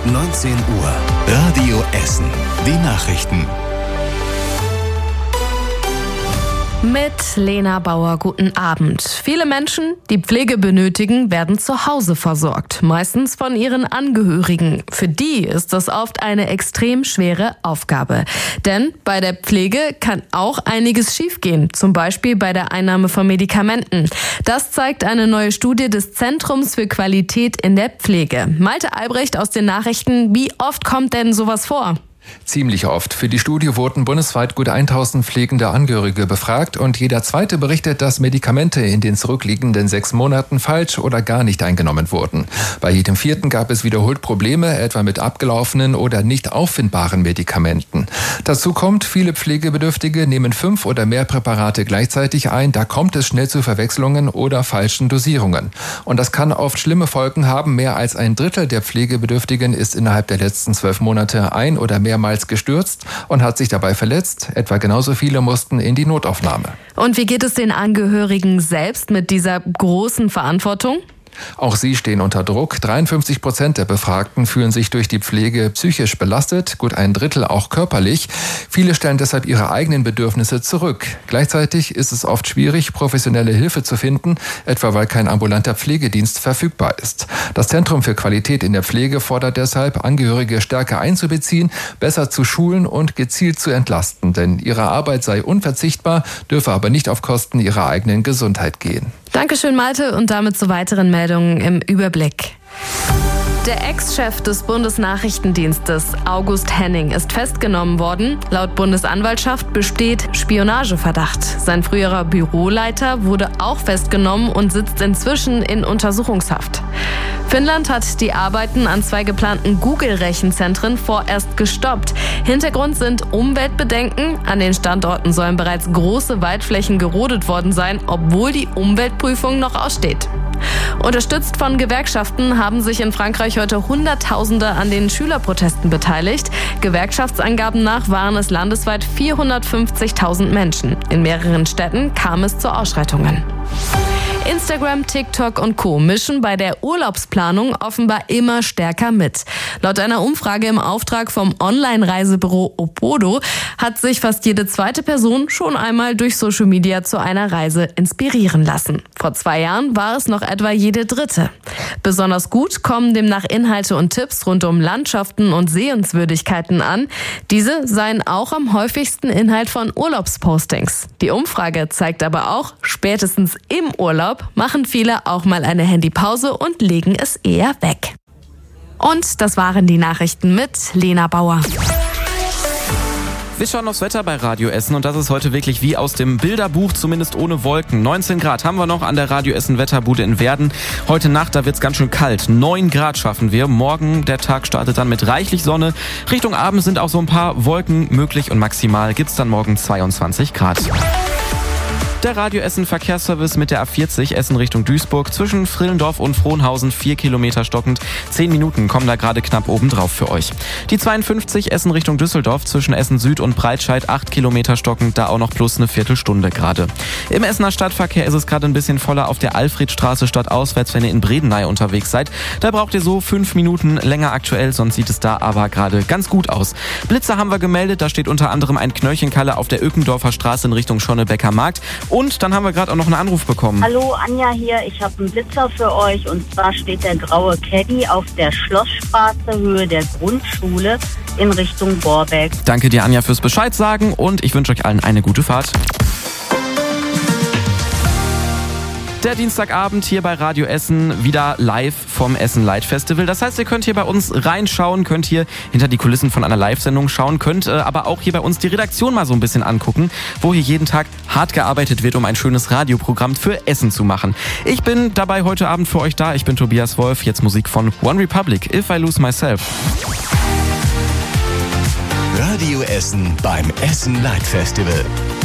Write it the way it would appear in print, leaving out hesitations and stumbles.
19 Uhr. Radio Essen. Die Nachrichten. Mit Lena Bauer, guten Abend. Viele Menschen, die Pflege benötigen, werden zu Hause versorgt, meistens von ihren Angehörigen. Für die ist das oft eine extrem schwere Aufgabe. Denn bei der Pflege kann auch einiges schiefgehen, zum Beispiel bei der Einnahme von Medikamenten. Das zeigt eine neue Studie des Zentrums für Qualität in der Pflege. Malte Albrecht aus den Nachrichten, wie oft kommt denn sowas vor? Ziemlich oft. Für die Studie wurden bundesweit gut 1000 pflegende Angehörige befragt und jeder Zweite berichtet, dass Medikamente in den zurückliegenden 6 Monaten falsch oder gar nicht eingenommen wurden. Bei jedem Vierten gab es wiederholt Probleme, etwa mit abgelaufenen oder nicht auffindbaren Medikamenten. Dazu kommt, viele Pflegebedürftige nehmen 5 oder mehr Präparate gleichzeitig ein. Da kommt es schnell zu Verwechslungen oder falschen Dosierungen. Und das kann oft schlimme Folgen haben. Mehr als ein Drittel der Pflegebedürftigen ist innerhalb der letzten 12 Monate ein oder mehrmals gestürzt und hat sich dabei verletzt. Etwa genauso viele mussten in die Notaufnahme. Und wie geht es den Angehörigen selbst mit dieser großen Verantwortung? Auch sie stehen unter Druck. 53% der Befragten fühlen sich durch die Pflege psychisch belastet, gut ein Drittel auch körperlich. Viele stellen deshalb ihre eigenen Bedürfnisse zurück. Gleichzeitig ist es oft schwierig, professionelle Hilfe zu finden, etwa weil kein ambulanter Pflegedienst verfügbar ist. Das Zentrum für Qualität in der Pflege fordert deshalb, Angehörige stärker einzubeziehen, besser zu schulen und gezielt zu entlasten. Denn ihre Arbeit sei unverzichtbar, dürfe aber nicht auf Kosten ihrer eigenen Gesundheit gehen. Dankeschön, Malte, und damit zu weiteren Meldungen im Überblick. Der Ex-Chef des Bundesnachrichtendienstes, August Henning, ist festgenommen worden. Laut Bundesanwaltschaft besteht Spionageverdacht. Sein früherer Büroleiter wurde auch festgenommen und sitzt inzwischen in Untersuchungshaft. Finnland hat die Arbeiten an 2 geplanten Google-Rechenzentren vorerst gestoppt. Hintergrund sind Umweltbedenken. An den Standorten sollen bereits große Waldflächen gerodet worden sein, obwohl die Umweltprüfung noch aussteht. Unterstützt von Gewerkschaften haben sich in Frankreich heute Hunderttausende an den Schülerprotesten beteiligt. Gewerkschaftsangaben nach waren es landesweit 450.000 Menschen. In mehreren Städten kam es zu Ausschreitungen. Instagram, TikTok und Co. mischen bei der Urlaubsplanung offenbar immer stärker mit. Laut einer Umfrage im Auftrag vom Online-Reisebüro Opodo hat sich fast jede zweite Person schon einmal durch Social Media zu einer Reise inspirieren lassen. Vor 2 Jahren war es noch etwa jede dritte. Besonders gut kommen demnach Inhalte und Tipps rund um Landschaften und Sehenswürdigkeiten an. Diese seien auch am häufigsten Inhalt von Urlaubspostings. Die Umfrage zeigt aber auch, spätestens im Urlaub machen viele auch mal eine Handypause und legen es eher weg. Und das waren die Nachrichten mit Lena Bauer. Wir schauen aufs Wetter bei Radio Essen und das ist heute wirklich wie aus dem Bilderbuch, zumindest ohne Wolken. 19 Grad haben wir noch an der Radio Essen Wetterbude in Werden. Heute Nacht, da wird's ganz schön kalt. 9 Grad schaffen wir. Morgen, der Tag startet dann mit reichlich Sonne. Richtung Abend sind auch so ein paar Wolken möglich und maximal gibt's dann morgen 22 Grad. Der Radio Essen Verkehrsservice mit der A40 Essen Richtung Duisburg zwischen Frillendorf und Frohnhausen 4 Kilometer stockend. 10 Minuten kommen da gerade knapp oben drauf für euch. Die 52 Essen Richtung Düsseldorf zwischen Essen Süd und Breitscheid 8 Kilometer stockend, da auch noch plus eine Viertelstunde gerade. Im Essener Stadtverkehr ist es gerade ein bisschen voller auf der Alfredstraße stadtauswärts, wenn ihr in Bredeney unterwegs seid. Da braucht ihr so 5 Minuten länger aktuell, sonst sieht es da aber gerade ganz gut aus. Blitzer haben wir gemeldet, da steht unter anderem ein Knöllchenkalle auf der Öckendorfer Straße in Richtung Schonnebecker Markt. Und dann haben wir gerade auch noch einen Anruf bekommen. Hallo, Anja hier. Ich habe einen Blitzer für euch. Und zwar steht der graue Caddy auf der Schlossstraße, Höhe der Grundschule, in Richtung Borbeck. Danke dir, Anja, fürs Bescheid sagen. Und ich wünsche euch allen eine gute Fahrt. Der Dienstagabend hier bei Radio Essen wieder live vom Essen Light Festival. Das heißt, ihr könnt hier bei uns reinschauen, könnt hier hinter die Kulissen von einer Live-Sendung schauen, könnt aber auch hier bei uns die Redaktion mal so ein bisschen angucken, wo hier jeden Tag hart gearbeitet wird, um ein schönes Radioprogramm für Essen zu machen. Ich bin dabei heute Abend für euch da. Ich bin Tobias Wolf. Jetzt Musik von One Republic, If I Lose Myself. Radio Essen beim Essen Light Festival.